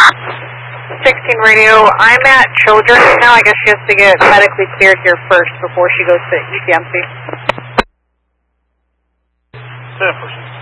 16 radio, I'm at Children's now. I guess she has to get medically cleared here first before she goes to ECMC. 10%.